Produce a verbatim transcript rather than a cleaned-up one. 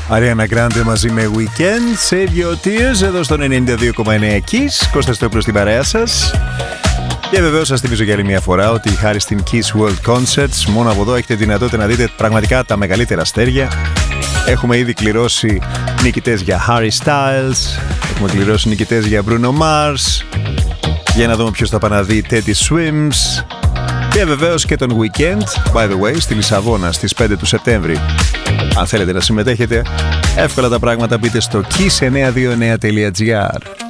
Ariana Grande μαζί με Weekend, Save Your Tears, εδώ στον ενενήντα δύο κόμμα εννέα Kiss. Κώστας Τόπουλος στην παρέα σας. Και βεβαίως σας θυμίζω για άλλη μια φορά ότι χάρη στην Kiss World Concerts, μόνο από εδώ έχετε δυνατότητα να δείτε πραγματικά τα μεγαλύτερα αστέρια. Έχουμε ήδη κληρώσει νικητές για Harry Styles, έχουμε κληρώσει νικητές για Bruno Mars, για να δούμε ποιος θα πάει να δει Teddy Swims. Και βεβαίως και τον Weekend, by the way, στη Λισαβόνα στις πέντε του Σεπτέμβρη. Αν θέλετε να συμμετέχετε, εύκολα τα πράγματα, μπείτε στο kiss εννιακόσια είκοσι εννέα τελεία gr.